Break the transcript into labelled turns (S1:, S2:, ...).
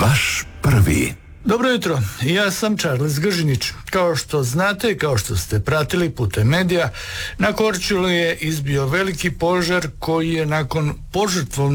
S1: Vaš prvi.
S2: Dobro jutro, ja sam Charles Gržinić. Kao što znate, kao što ste pratili putem medija, na Korčuli je izbio veliki požar koji je nakon požrtvovne